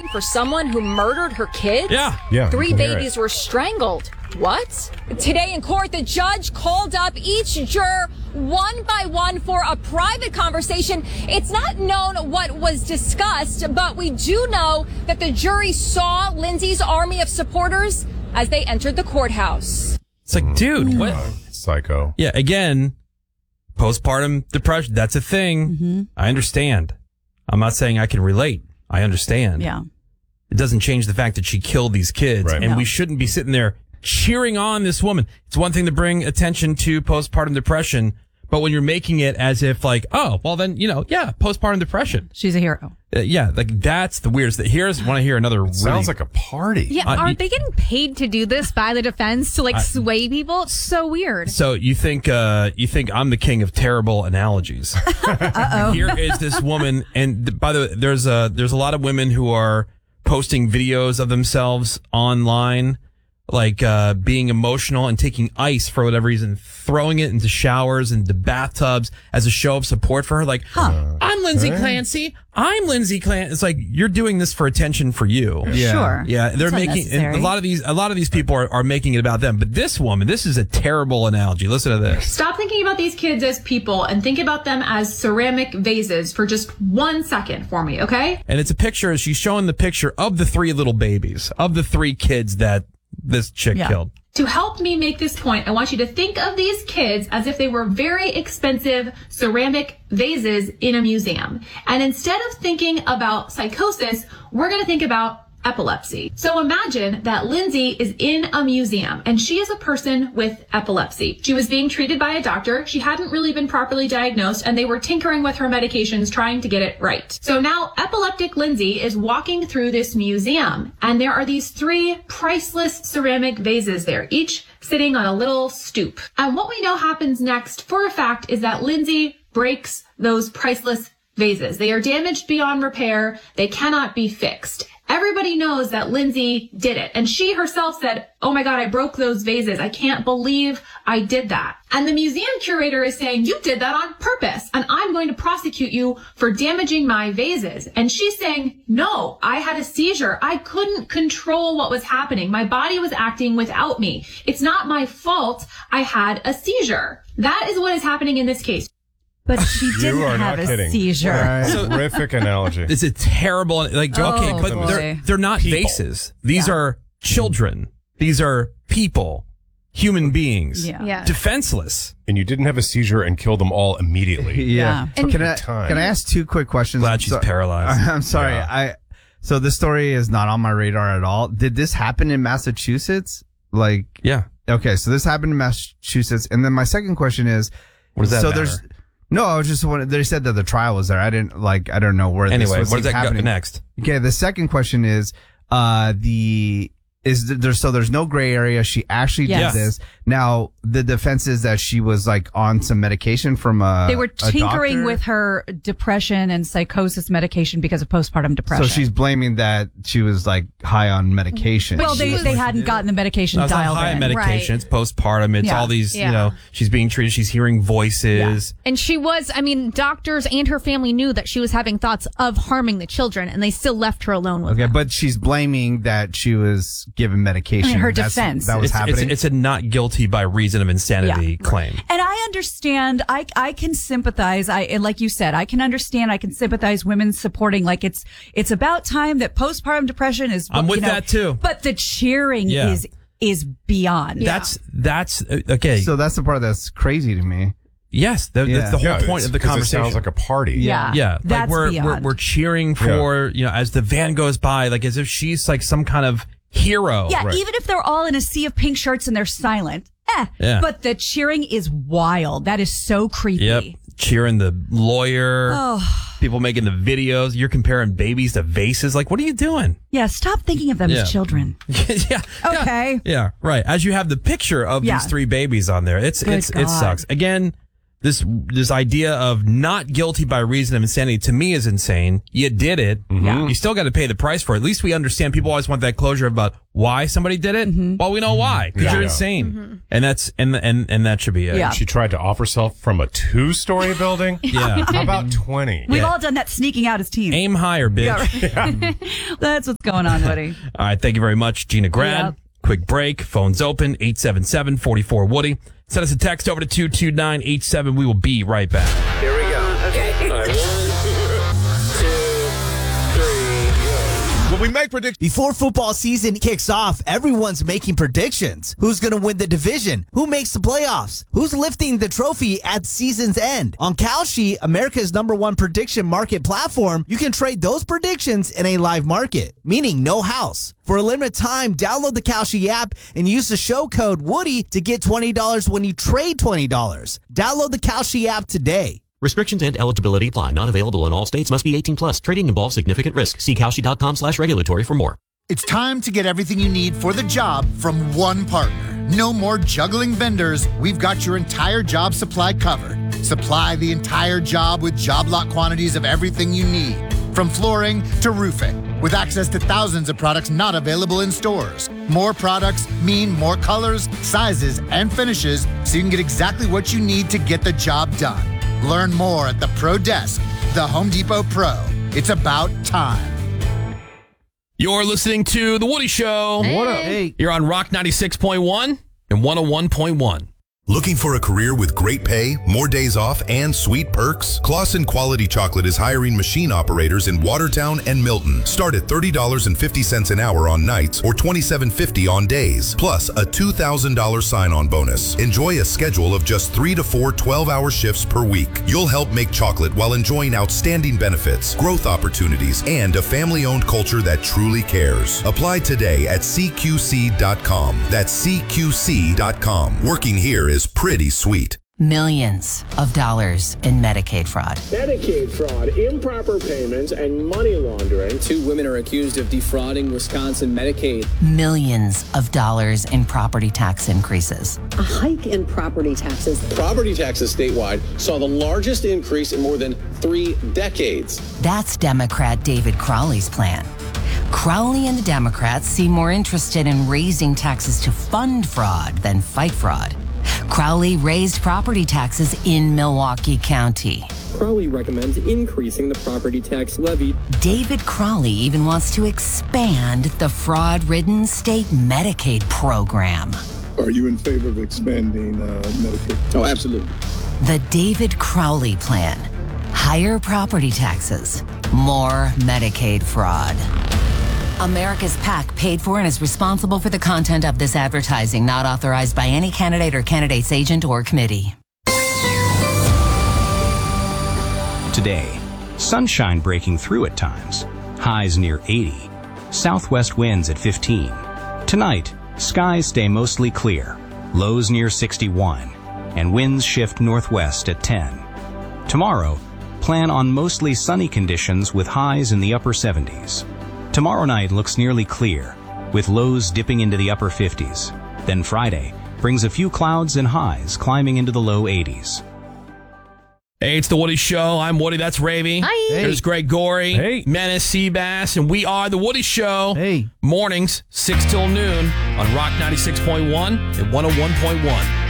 for someone who murdered her kids? Yeah. 3 babies were strangled. What? Today in court, the judge called up each juror one by one for a private conversation. It's not known what was discussed, but we do know that the jury saw Lindsay's army of supporters as they entered the courthouse. It's like, dude, what? Psycho. Yeah, again, postpartum depression, that's a thing. Mm-hmm. I understand. I'm not saying I can relate. I understand. Yeah. It doesn't change the fact that she killed these kids, Right. and we shouldn't be sitting there cheering on this woman. It's one thing to bring attention to postpartum depression, but when you're making it as if like, oh, well then, postpartum depression. She's a hero. Like that's the weirdest. Want to hear another really, Sounds like a party. Yeah, aren't they getting paid to do this by the defense to sway people? It's so weird. So you think I'm the king of terrible analogies. Uh-oh. Here is this woman, and by the way, there's a lot of women who are posting videos of themselves online, like being emotional and taking ice for whatever reason, throwing it into showers and the bathtubs as a show of support for her. Like, I'm Lindsay Clancy. I'm Lindsay Clancy. It's like you're doing this for attention for you. Yeah. Sure. Yeah, they're making a lot of these people are making it about them. But this woman, this is a terrible analogy. Listen to this. Stop thinking about these kids as people and think about them as ceramic vases for just 1 second for me, okay? And it's a picture. She's showing the picture of the 3 little babies, of the 3 kids that this chick killed. To help me make this point, I want you to think of these kids as if they were very expensive ceramic vases in a museum. And instead of thinking about psychosis, we're going to think about epilepsy. So imagine that Lindsay is in a museum and she is a person with epilepsy. She was being treated by a doctor. She hadn't really been properly diagnosed and they were tinkering with her medications trying to get it right. So now epileptic Lindsay is walking through this museum and there are these 3 priceless ceramic vases there, each sitting on a little stoop. And what we know happens next for a fact is that Lindsay breaks those priceless vases. They are damaged beyond repair. They cannot be fixed. Everybody knows that Lindsay did it. And she herself said, oh my God, I broke those vases. I can't believe I did that. And the museum curator is saying, you did that on purpose. And I'm going to prosecute you for damaging my vases. And she's saying, no, I had a seizure. I couldn't control what was happening. My body was acting without me. It's not my fault. I had a seizure. That is what is happening in this case. But she didn't have a seizure. Horrific analogy. It's a terrible, but they're not vases. These are children. These are people, human beings, defenseless. And you didn't have a seizure and killed them all immediately. Yeah. And can I ask 2 quick questions? Glad she's paralyzed. I'm sorry. Yeah. So this story is not on my radar at all. Did this happen in Massachusetts? Yeah. Okay. So this happened in Massachusetts. And then my second question is, what does that matter? No, I was just wondering, they said that the trial was there. I don't know where this was what does that happening. go next? Okay, the second question is, there's no gray area. She actually did this. Now, the defense is that she was on some medication from They were tinkering doctor. with her depression and psychosis medication because of postpartum depression. So she's blaming that she was high on medication. Well, they hadn't gotten the medication It's not dialed high in. medication. It's postpartum. It's all these, she's being treated. She's hearing voices. And she was, doctors and her family knew that she was having thoughts of harming the children, and they still left her alone with them. But she's blaming that she was given medication. Her defense. That was happening. It's a not guilty by reason of insanity claim. And I understand. I can sympathize. And like you said, I can understand. I can sympathize women supporting. It's about time that postpartum depression is. I'm with that too. But the cheering is beyond. That's okay. So that's the part that's crazy to me. Yes, that's the whole point of the conversation. It sounds like a party. Yeah. That's we're cheering for as the van goes by, as if she's some kind of hero. Yeah, even if they're all in a sea of pink shirts and they're silent. But the cheering is wild. That is so creepy. Yep. Cheering the lawyer. Oh. People making the videos. You're comparing babies to vases. What are you doing? Yeah, stop thinking of them as children. Yeah. Okay. Yeah, right. As you have the picture of these 3 babies on there. It sucks. Again, this idea of not guilty by reason of insanity to me is insane. You did it. You still got to pay the price for it. At least we understand. People always want that closure about why somebody did it. Well, we know why, because you're insane. And that's, and that should be it. Yeah. She tried to offer herself from a 2-story building. Yeah. How about 20? We've all done that sneaking out as teens. Aim higher, bitch. That's what's going on, Woody. All right. Thank you very much, Gina Grad. Yep. Quick break. Phone's open. 877-44-WOODY. Send us a text over to 22987. We will be right back. Here we go. Okay. All right, 1, 2, 3, go. When we make predictions. Before football season kicks off, everyone's making predictions. Who's going to win the division? Who makes the playoffs? Who's lifting the trophy at season's end? On Kalshi, America's #1 prediction market platform, you can trade those predictions in a live market, meaning no house. For a limited time, download the Kalshi app and use the show code Woody to get $20 when you trade $20. Download the Kalshi app today. Restrictions and eligibility apply. Not available in all states. Must be 18 plus. Trading involves significant risk. See Kalshi.com/regulatory for more. It's time to get everything you need for the job from one partner. No more juggling vendors. We've got your entire job supply covered. Supply the entire job with job lot quantities of everything you need, from flooring to roofing, with access to thousands of products not available in stores. More products mean more colors, sizes, and finishes, so you can get exactly what you need to get the job done. Learn more at the Pro Desk, the Home Depot Pro. It's about time. You're listening to The Woody Show. What up? Hey. You're on Rock 96.1 and 101.1. Looking for a career with great pay, more days off, and sweet perks? Claussen Quality Chocolate is hiring machine operators in Watertown and Milton. Start at $30.50 an hour on nights or $27.50 on days, plus a $2,000 sign-on bonus. Enjoy a schedule of just 3 to 4 12-hour shifts per week. You'll help make chocolate while enjoying outstanding benefits, growth opportunities, and a family-owned culture that truly cares. Apply today at CQC.com. That's CQC.com. Working here is pretty sweet. Millions of dollars in Medicaid fraud. Medicaid fraud, improper payments, and money laundering. 2 women are accused of defrauding Wisconsin Medicaid. Millions of dollars in property tax increases. A hike in property taxes. Property taxes statewide saw the largest increase in more than 3 decades. That's Democrat David Crowley's plan. Crowley and the Democrats seem more interested in raising taxes to fund fraud than fight fraud. Crowley raised property taxes in Milwaukee County. Crowley recommends increasing the property tax levy. David Crowley even wants to expand the fraud-ridden state Medicaid program. Are you in favor of expanding Medicaid? Oh, absolutely. The David Crowley plan. Higher property taxes, more Medicaid fraud. America's PAC paid for and is responsible for the content of this advertising, not authorized by any candidate or candidate's agent or committee. Today, sunshine breaking through at times, highs near 80, southwest winds at 15. Tonight, skies stay mostly clear, lows near 61, and winds shift northwest at 10. Tomorrow, plan on mostly sunny conditions with highs in the upper 70s. Tomorrow night looks nearly clear, with lows dipping into the upper 50s. Then Friday brings a few clouds and highs climbing into the low 80s. Hey, it's The Woody Show. I'm Woody. That's Ravy. Hi. Hey. There's Greg Gorey. Hey. Menace Seabass. And we are The Woody Show. Hey. Mornings, 6 till noon on Rock 96.1 and 101.1.